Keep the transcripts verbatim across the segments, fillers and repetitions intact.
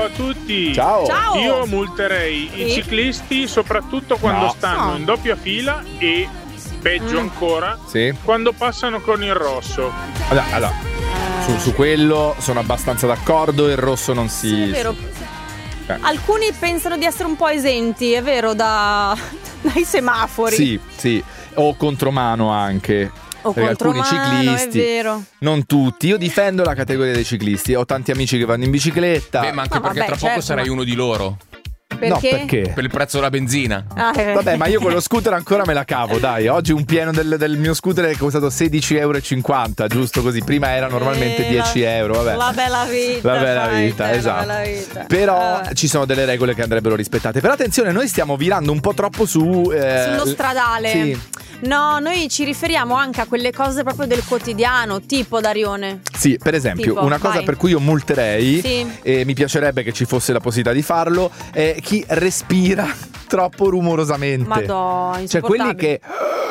a tutti. Ciao. Ciao. Io multerei Sì. i ciclisti soprattutto quando No. stanno No. in doppia fila e, peggio Mm. ancora, Sì. quando passano con il rosso. Allora, allora, su, su quello sono abbastanza d'accordo. Il rosso non si. Sì, è vero. Eh. Alcuni pensano di essere un po' esenti, è vero, da, dai semafori. Sì, sì. O contromano anche. O Perché alcuni contromano, è ciclisti, vero. non tutti. Io difendo la categoria dei ciclisti. Ho tanti amici che vanno in bicicletta. Beh, ma anche No, perché vabbè, tra poco certo, sarai ma- uno di loro. Perché? No, perché? Per il prezzo della benzina. Ah, eh. Vabbè, ma io con lo scooter ancora me la cavo, dai. Oggi un pieno del, del mio scooter è costato sedici virgola cinquanta euro, giusto così. Prima era normalmente Eh, dieci la- euro, vabbè. La bella vita. La bella fai, vita, la esatto. bella vita. Però Vabbè. ci sono delle regole che andrebbero rispettate. Però attenzione, noi stiamo virando un po' troppo su eh, Sullo stradale. Sì, No, noi ci riferiamo anche a quelle cose proprio del quotidiano, tipo Darione. sì, per esempio, Tipo, una cosa vai. per cui io multerei, Sì. e mi piacerebbe che ci fosse la possibilità di farlo, è chi respira troppo rumorosamente. Madò, Cioè quelli insopportabile. che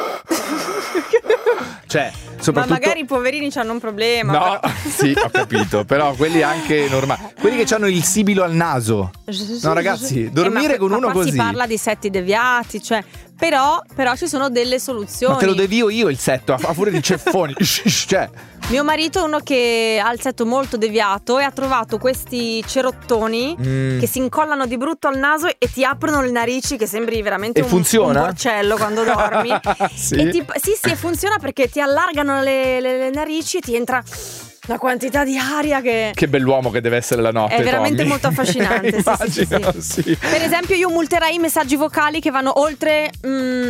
cioè, Ma soprattutto magari i poverini hanno un problema. No, però. sì, ho capito, però quelli anche normali. Quelli che hanno il sibilo al naso. No, ragazzi, dormire Eh, ma- con ma uno qua così. si parla di setti deviati, cioè, però, però ci sono delle soluzioni. Ma te lo devio io il setto, a a furia di ceffoni. Cioè, Mio marito è uno che ha il setto molto deviato e ha trovato questi cerottoni Mm. che si incollano di brutto al naso e ti aprono le narici, che sembri veramente E un, funziona? un porcello quando dormi. Sì? E ti- sì, sì, e funziona perché ti allargano le, le- le narici e ti entra una quantità di aria che... che bell'uomo che deve essere la notte. È veramente Tommy. molto affascinante, sì, sì, sì, Immagino, sì. sì. Per esempio io multerei i messaggi vocali che vanno oltre mm,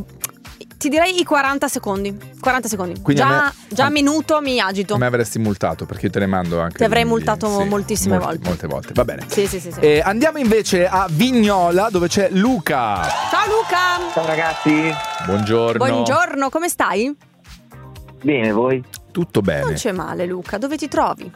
ti direi i quaranta secondi. quaranta secondi. Quindi a Già, me- già a- minuto mi agito. A me avresti multato perché io te ne mando anche. Ti avrei di- multato sì, moltissime molte- volte. Molte volte, va bene. Sì, sì, sì, sì. Eh, andiamo invece a Vignola dove c'è Luca. Ciao Luca. Ciao ragazzi, Buongiorno. Buongiorno, come stai? bene voi? Tutto bene. Non c'è male Luca, dove ti trovi?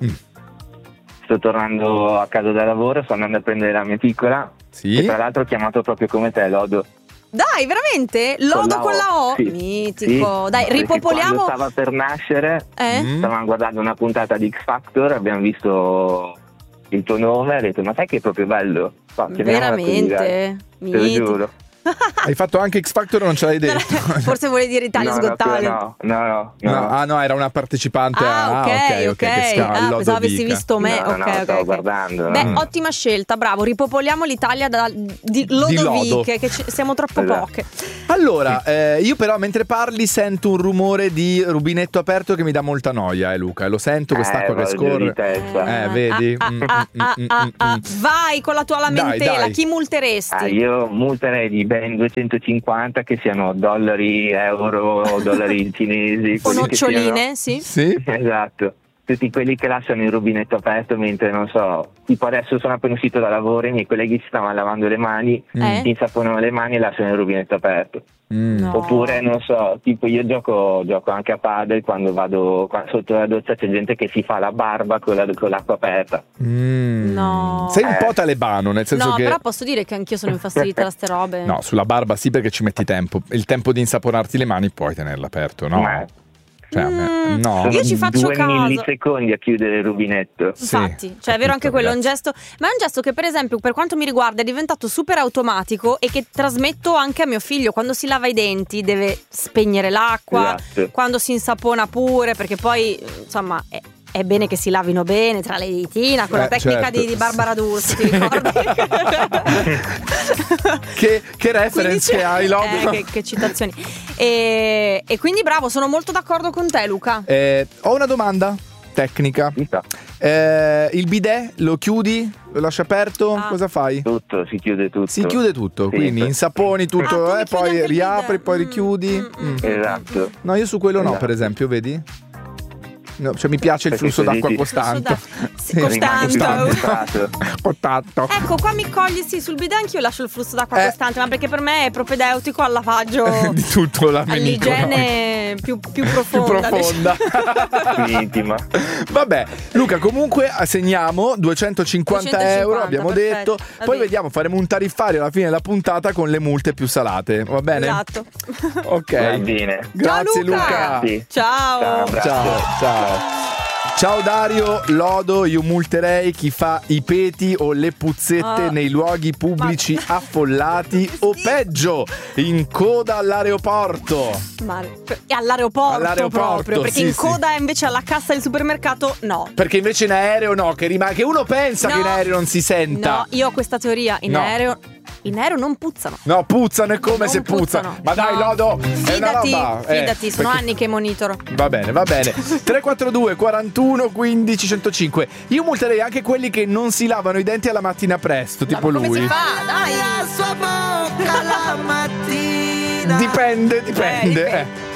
Sto tornando a casa da lavoro, sto andando a prendere la mia piccola Sì? e tra l'altro ho chiamato proprio come te, Lodo. Dai, veramente? Lodo con la O? Sì. Mitico. Sì, Dai, perché ripopoliamo. Quando stava per nascere, Eh? Mm. stavamo guardando una puntata di X Factor, abbiamo visto il tuo nome, ho detto ma sai che è proprio bello? Fa, chiamiamola così, dai. Veramente? Te lo Mitico. giuro. Hai fatto anche X Factor o non ce l'hai detto? Forse vuole dire Italia's no, Got no, Talent. no, no, no, no. No, ah no, era una partecipante Ah, a... ok, ok, ok. che si chiama Ah, Lodovica. pensavo avessi visto me. No, ok, no, ok, stavo ok. guardando. Beh, Mm. ottima scelta, bravo. Ripopoliamo l'Italia da, di Lodoviche, lodo. che ci- siamo troppo Esatto. poche. Allora, eh, io però mentre parli sento un rumore di rubinetto aperto che mi dà molta noia, eh Luca. Lo sento, quest'acqua Eh, che voglio di scorre. testa. Eh, vedi? Ah, Mm, ah, mm, ah, mm, ah, mm, ah. mm. Vai con la tua Dai, lamentela. dai. Chi multeresti? Ah, io multerei di ben duecentocinquanta, che siano dollari, euro, dollari cinesi. O quelli che siano. noccioline, sì. Sì? Esatto. Tutti quelli che lasciano il rubinetto aperto mentre, non so, tipo adesso sono appena uscito da lavoro, i miei colleghi si stavano lavando le mani, Eh? si insaponano le mani e lasciano il rubinetto aperto. Mm. No. Oppure, non so, tipo io gioco, gioco anche a padel, quando vado qua- sotto la doccia c'è gente che si fa la barba con, la- con l'acqua aperta. Mm. No. Sei un po' Eh. talebano, nel senso No, che... però posso dire che anch'io sono infastidita da ste robe. No, sulla barba sì, perché ci metti tempo. Il tempo di insaponarti le mani puoi tenerla aperto, no? Ma- Cioè, a me- Mm. no. Sono Io ci faccio due caso. millisecondi a chiudere il rubinetto. Sì, Infatti, cioè è vero anche capito, quello, è un ragazzi. gesto, ma è un gesto che per esempio per quanto mi riguarda è diventato super automatico e che trasmetto anche a mio figlio. Quando si lava i denti deve spegnere l'acqua, Esatto. quando si insapona pure, perché poi insomma è, è bene che si lavino bene tra le ditina, con la Eh, tecnica certo. di, di Barbara D'Urso, ti ricordi? Che, che Quindi reference c'è- che hai, Lodo? eh, che, che citazioni. E, e quindi bravo, sono molto d'accordo con te Luca. Eh, ho una domanda tecnica. Ci sta. Eh, il bidet lo chiudi? Lo lasci aperto? Ah. Cosa fai? Tutto, si chiude tutto. Si chiude tutto, Sì, quindi sì. insaponi tutto, Ah, tu eh, mi chiudi anche poi il riapri, bidet. poi Mm, richiudi. mm, mm, Mm. Esatto. No, io su quello no, Esatto. per esempio, vedi? No, cioè mi piace il Perché flusso così d'acqua ti- costante. Flusso da- sì, Sì. costante. Rimani concentrato. Contatto. Ecco, qua mi cogli, sì, sul bidet anch'io lascio il flusso d'acqua Eh. costante, ma perché per me è propedeutico al lavaggio, Di tutto la all'igiene più, più profonda. più profonda. Più intima. Vabbè, Luca, comunque segniamo duecentocinquanta euro, duecentocinquanta, abbiamo perfetto. detto. Va Poi bene. vediamo, faremo un tariffario alla fine della puntata con le multe più salate, va bene? Esatto. Ok. Va bene. Grazie Ciao, Luca. Luca. Sì. Ciao. Ciao, abbraccio. Ciao, ciao. Ciao Dario, lodo, io multerei chi fa i peti o le puzzette Oh. nei luoghi pubblici affollati o peggio, in coda all'aeroporto. Ma e all'aeroporto, All'aeroporto, proprio, perché sì, in sì. coda invece alla cassa del supermercato no. Perché invece in aereo no, che rimane che uno pensa No. che in aereo non si senta. No, io ho questa teoria, in No. aereo in aereo non puzzano. No, puzzano, è come Non se puzzano. puzzano. Ma dai, No. Lodo, è una Fidati, roba. eh, fidati, sono perché- anni che monitoro. Va bene, va bene. tre quattro due quarantuno quindici centocinque. Io multerei anche quelli che non si lavano i denti alla mattina presto, tipo Ma come lui. si fa? Dai! La sua bocca la mattina. Dipende, dipende. Eh, dipende. eh.